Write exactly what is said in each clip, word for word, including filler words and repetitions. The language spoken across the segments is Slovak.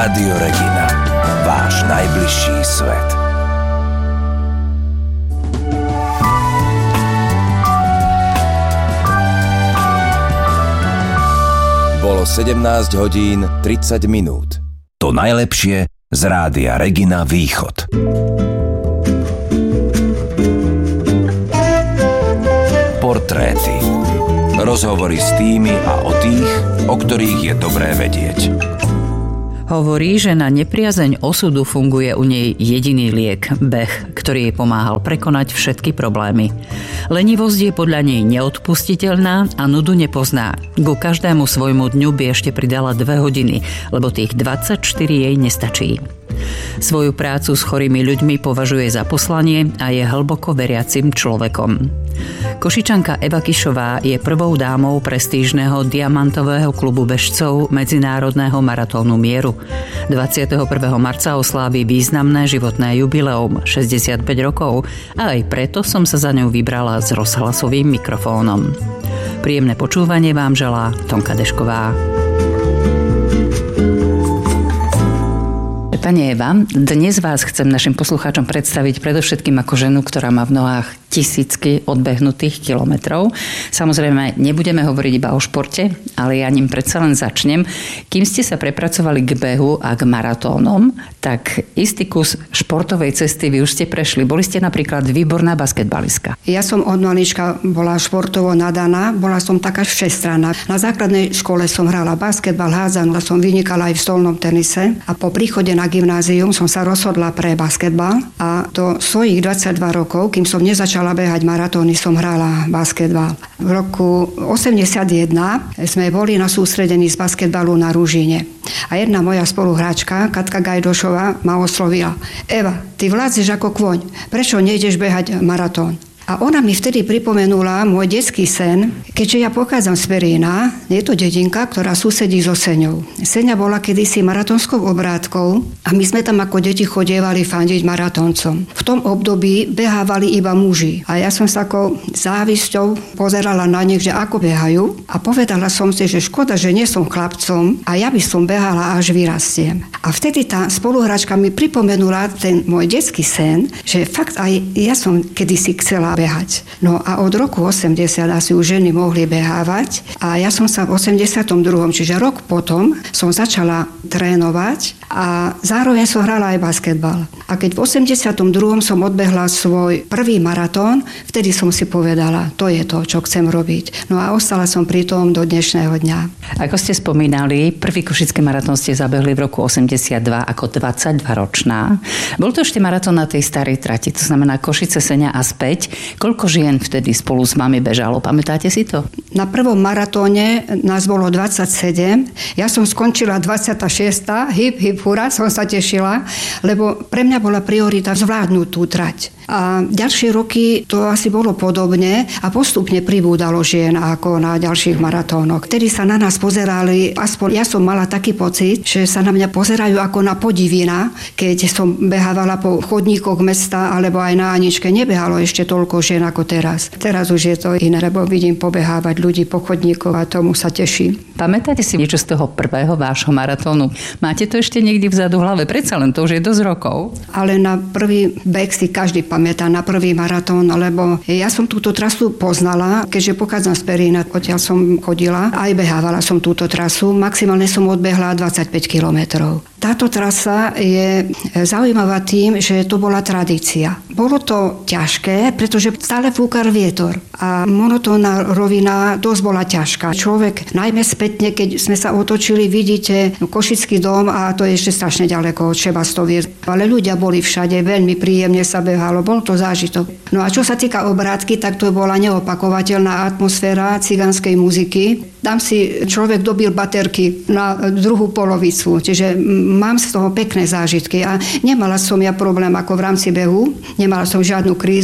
Rádio Regina. Váš najbližší svet. Bolo sedemnásť hodín tridsať minút. To najlepšie z Rádia Regina Východ. Portréty. Rozhovory s tými a o tých, o ktorých je dobré vedieť. Hovorí, že na nepriazeň osudu funguje u nej jediný liek, beh, ktorý jej pomáhal prekonať všetky problémy. Lenivosť je podľa nej neodpustiteľná a nudu nepozná. Ku každému svojmu dňu by ešte pridala dve hodiny, lebo tých dvadsaťštyri jej nestačí. Svoju prácu s chorými ľuďmi považuje za poslanie a je hlboko veriacim človekom. Košičanka Eva Kišová je prvou dámou prestížneho diamantového klubu bežcov Medzinárodného maratónu mieru. dvadsiateho prvého marca oslávi významné životné jubileum šesťdesiatpäť rokov a aj preto som sa za ňou vybrala s rozhlasovým mikrofónom. Príjemné počúvanie vám želá Tonka Dešková. Pani Eva, dnes vás chcem našim poslucháčom predstaviť predovšetkým ako ženu, ktorá má v nohách tisícky odbehnutých kilometrov. Samozrejme, nebudeme hovoriť iba o športe, ale ja ním predsa len začnem. Kým ste sa prepracovali k behu a k maratónom, tak istý kus športovej cesty vy už ste prešli. Boli ste napríklad výborná basketbalistka. Ja som od malička bola športovo nadaná, bola som taká všestranná. Na základnej škole som hrala basketbal, hádzanú, som vynikala aj v stolnom tenise a po príchode na gymnázium som sa rozhodla pre basketbal a do svojich dvadsaťdva rokov, kým som nezačala behať maratóny, som hrala basketbal. V roku osemdesiatjeden sme boli na sústredení z basketbalu na Ružine. A jedna moja spoluhráčka, Katka Gajdošová, ma oslovila. Eva, ty vládzeš ako kôň, prečo nejdeš behať maratón? A ona mi vtedy pripomenula môj detský sen, keďže ja pochádzam z Perína, je to dedinka, ktorá susedí so Seňou. Seňa bola kedysi maratónskou obrátkou a my sme tam ako deti chodievali fandiť maratóncom. V tom období behávali iba muži a ja som sa ako závisťou pozerala na nich, že ako behajú a povedala som si, že škoda, že nie som chlapcom a ja by som behala až vyrastiem. A vtedy tá spoluhráčka mi pripomenula ten môj detský sen, že fakt aj ja som kedysi chcela behať. No a od roku osemdesiat asi už ženy mohli behávať a ja som sa v osemdesiatom druhom, čiže rok potom, som začala trénovať a zároveň som hrala aj basketbal. A keď v osemdesiatom druhom som odbehla svoj prvý maratón, vtedy som si povedala, to je to, čo chcem robiť. No a ostala som pri tom do dnešného dňa. Ako ste spomínali, prvý košický maratón ste zabehli v roku osemdesiatdva ako dvadsaťdvaročná. Bol to ešte maratón na tej starej trati, to znamená Košice, Seňa a späť. Koľko žien vtedy spolu s vami bežalo? Pamätáte si to? Na prvom maratóne nás bolo dvadsaťsedem. Ja som skončila dvadsiata šiesta Hip, hip, hurá, som sa tešila, lebo pre mňa bola priorita zvládnuť tú trať. A ďalšie roky to asi bolo podobne a postupne pribúdalo žien ako na ďalších maratónoch. Vtedy sa na nás pozerali, aspoň ja som mala taký pocit, že sa na mňa pozerajú ako na podivina, keď som behávala po chodníkoch mesta alebo aj na Aničke. Nebehalo ešte toľko žien ako teraz. Teraz už je to iné, lebo vidím pobehávať ľudí po chodníkoch a tomu sa teším. Pamätáte si niečo z toho prvého vášho maratónu? Máte to ešte niekde vzadu v hlave? Predsa len to už je dosť rokov. Ale na prvý beh si každý pamätá, na prvý maratón, lebo ja som túto trasu poznala, keďže pochádzam z Perína, odtiaľ som chodila, aj behávala som túto trasu, maximálne som odbehla dvadsaťpäť kilometrov. Táto trasa je zaujímavá tým, že to bola tradícia. Bolo to ťažké, pretože stále fúkal vietor a monotónna rovina dosť bola ťažká. Človek, najmä spätne, keď sme sa otočili, vidíte Košický dom a to je ešte strašne ďaleko od Šebastoviec. Ale ľudia boli všade, veľmi príjemne sa behalo, bol to zážitok. No a čo sa týka obrátky, tak to bola neopakovateľná atmosféra cigánskej muziky. Tam si človek dobil baterky na druhú polovicu, čiže mám z toho pekné zážitky a nemala som ja problém ako v rámci behu, nemala som žiadnu krízu,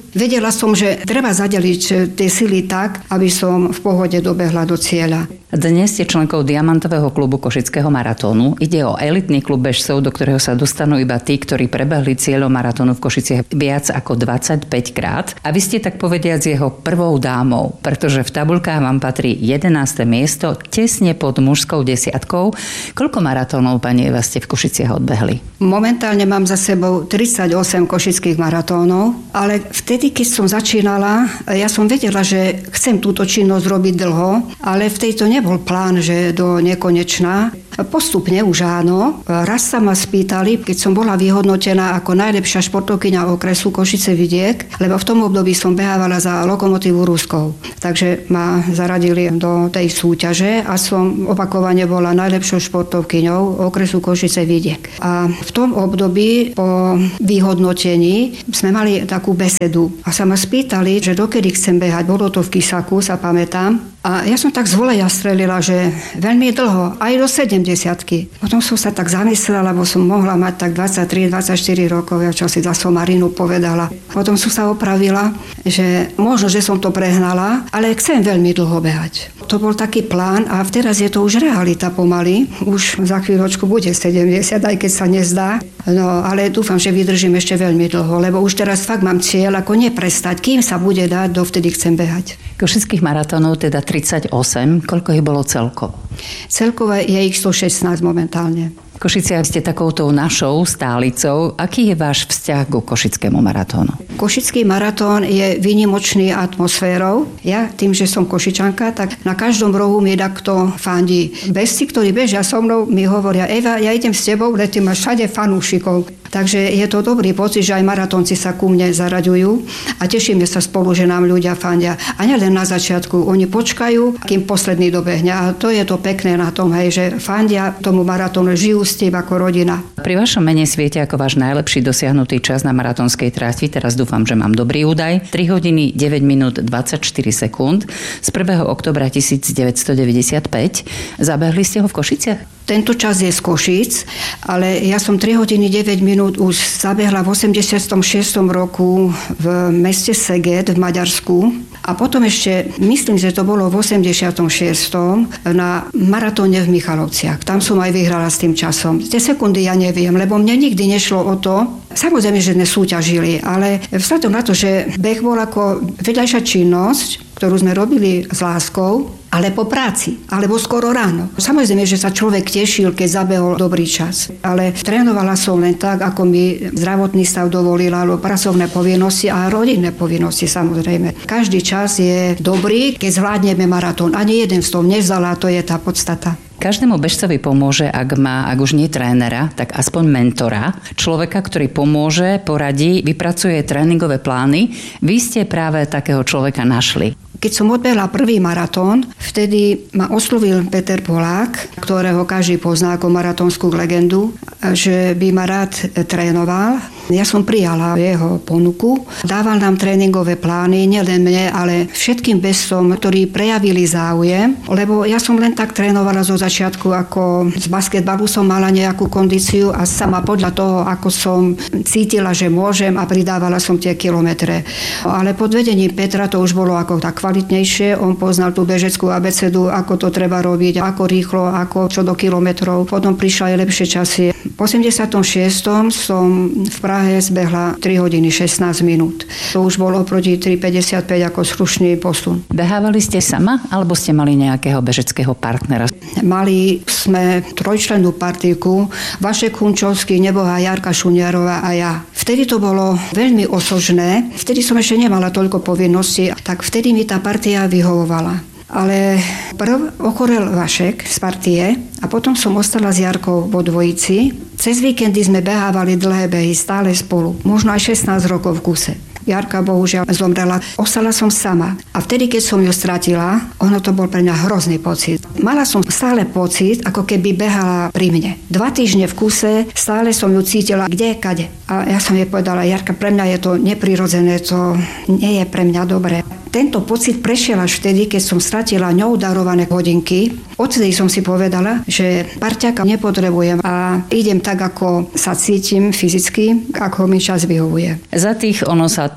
Vedela som, že treba zadeliť tie sily tak, aby som v pohode dobehla do cieľa. Dnes ste členkou Diamantového klubu Košického maratónu. Ide o elitný klub bežcov, do ktorého sa dostanú iba tí, ktorí prebehli cieľom maratónu v Košiciach viac ako dvadsaťpäť krát. A vy ste tak povediac jeho prvou dámou, pretože v tabuľkách vám patrí jedenáste miesto, tesne pod mužskou desiatkou. Koľko maratónov, pani Eva, ste v Košiciach odbehli? Momentálne mám za sebou tridsaťosem košických maratónov, ale vtedy, keď som začínala, ja som vedela, že chcem túto činnosť robiť dlho, ale v tejto nebol plán, že do nekonečná. Postupne už áno. Raz sa ma spýtali, keď som bola vyhodnotená ako najlepšia športovkyňa okresu Košice vidiek, lebo v tom období som behávala za Lokomotívu Ruskou. Takže ma zaradili do tej súťaže a som opakovane bola najlepšou športovkyňou okresu Košice vidiek. A v tom období po vyhodnotení sme mali takú besedu a sa ma spýtali, že dokedy chcem behať. Bolo to v Kisaku, sa pamätám. A ja som tak z voleja strelila, že veľmi dlho, aj do sedemdesiatky. Potom som sa tak zamyslela, lebo som mohla mať tak dvadsaťtri dvadsaťštyri rokov, ja čo si za somarinu povedala. Potom som sa opravila, že možno, že som to prehnala, ale chcem veľmi dlho behať. To bol taký plán a teraz je to už realita pomaly. Už za chvíľočku bude sedemdesiat, aj keď sa nezdá. No, ale dúfam, že vydržím ešte veľmi dlho, lebo už teraz fakt mám cieľ, ako neprestať. Kým sa bude dať, dovtedy chcem behať. Košických maratónov teda tridsaťosem. Koľko ich bolo celkovo? Celkové je ich stošestnásť momentálne. Košiciach ste takouto našou stálicou. Aký je váš vzťah ku Košickému maratónu? Košický maratón je výnimočný atmosférou. Ja tým, že som Košičanka, tak na každom rohu mi takto fandí. Bežci, ktorí bežia so mnou, mi hovoria: Eva, ja idem s tebou, lebo ty máš všade fanúšikov. Takže je to dobrý pocit, že aj maratónci sa ku mne zaraďujú a tešíme sa spolu, že nám ľudia fandia. A nielen na začiatku, oni počkajú, kým posledný dobehne. A to je to pekné na tom, hej, že fandia tomu maratónu, žijú s tým ako rodina. Pri vašom mene sviete ako váš najlepší dosiahnutý čas na maratónskej trati. Teraz dúfam, že mám dobrý údaj. tri hodiny deväť minút dvadsaťštyri sekúnd z prvého októbra devätnásťstodeväťdesiatpäť. Zabehli ste ho v Košiciach? Tento čas je z Košíc, ale ja som tri hodiny deväť minút už zabehla v osemdesiatom šiestom roku v meste Szeged v Maďarsku. A potom ešte, myslím, že to bolo v osemdesiatom šiestom na maratóne v Michalovciach. Tam som aj vyhrala s tým časom. Tie sekundy ja neviem, lebo mne nikdy nešlo o to. Samozrejme, že sme súťažili, ale vzhľadom na to, že beh bol ako vedľajšia činnosť, ktorú sme robili s láskou, ale po práci, alebo skoro ráno. Samozrejme, že sa človek tešil, keď zabehol dobrý čas. Ale trénovala som len tak, ako mi zdravotný stav dovolil, alebo pracovné povinnosti a rodinné povinnosti, samozrejme. Každý čas je dobrý, keď zvládneme maratón. Ani jeden z toho nevzala, to je tá podstata. Každému bežcovi pomôže, ak má, ak už nie trénera, tak aspoň mentora, človeka, ktorý pomôže, poradí, vypracuje tréningové plány. Vy ste práve takého človeka našli. Keď som odbehla prvý maratón, vtedy ma oslovil Peter Polák, ktorého každý pozná ako maratónskú legendu, že by ma rád trénoval. Ja som prijala jeho ponuku. Dával nám tréningové plány, nielen mne, ale všetkým bežcom, ktorí prejavili záujem, lebo ja som len tak trénovala zo začiatku, ako z basketbalu som mala nejakú kondíciu a sama podľa toho, ako som cítila, že môžem, a pridávala som tie kilometre. Ale pod vedením Petra to už bolo ako tak kvalitnejšie. On poznal tú bežeckú abecedu, ako to treba robiť, ako rýchlo, ako čo do kilometrov. Potom prišla aj lepšie časy. V osemdesiatom šiestom som v Prahe zbehla tri hodiny šestnásť minút. To už bolo proti tri päťdesiatpäť ako slušný posun. Behávali ste sama, alebo ste mali nejakého bežeckého partnera? Mali sme trojčlennú partíku, Vašek Hunčovský, nebohá Jarka Šuniarová a ja. Vtedy to bolo veľmi osožné. Vtedy som ešte nemala toľko povinností, tak vtedy mi tá partia vyhovovala. Ale prv ochorel Vašek z partie a potom som ostala s Jarkou vo dvojici. Cez víkendy sme behávali dlhé behy stále spolu, možno aj šestnásť rokov v kuse. Jarka bohužiaľ zomrela. Ostala som sama. A vtedy, keď som ju stratila, ono to bol pre mňa hrozný pocit. Mala som stále pocit, ako keby behala pri mne. Dva týždne v kuse, stále som ju cítila kde, kade. A ja som jej povedala: Jarka, pre mňa je to neprirodzené, to nie je pre mňa dobré. Tento pocit prešiel až vtedy, keď som stratila ňou darované hodinky. Odtedy som si povedala, že parťaka nepotrebujem a idem tak, ako sa cítim fyzicky, ako mi čas vyhovuje. Za tých, ono sa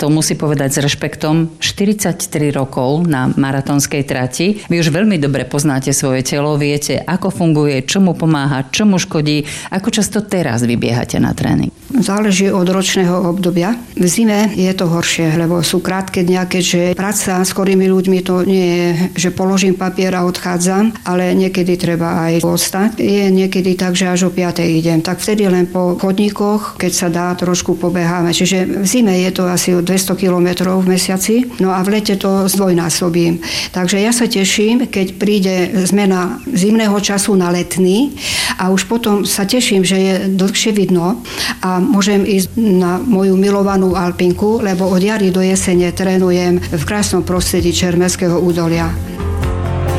to musí povedať s rešpektom, štyridsaťtri rokov na maratónskej trati. Vy už veľmi dobre poznáte svoje telo, viete, ako funguje, čo mu pomáha, čo mu škodí. Ako často teraz vybiehate na tréning? Záleží od ročného obdobia. V zime je to horšie, lebo sú krátke dňa, keďže práca s chorými ľuďmi to nie je, že položím papier a odchádzam, ale niekedy treba aj ostať. Je niekedy tak, že až o piatej idem. Tak vtedy len po chodníkoch, keď sa dá, trošku pobeháme. Čiže v zime je to asi o dvesto kilometrov v mesiaci, no a v lete to zdvojnásobím. Takže ja sa teším, keď príde zmena zimného času na letný a už potom sa teším, že je dlhšie vidno a môžem ísť na moju milovanú alpinku, lebo od jary do jesene trénujem v krásnom prostredí Čermeského údolia.